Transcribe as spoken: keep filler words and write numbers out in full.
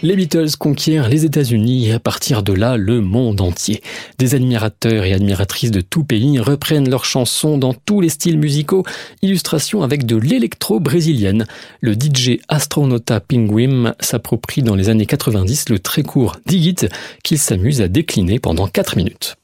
Les Beatles conquièrent les États-Unis et à partir de là, le monde entier. Des admirateurs et admiratrices de tout pays reprennent leurs chansons dans tous les styles musicaux, illustration avec de l'électro-brésilienne. Le D J Astronauta Pinguim s'approprie dans les années quatre-vingt-dix le très court Dig It qu'il s'amuse à décliner pendant quatre minutes.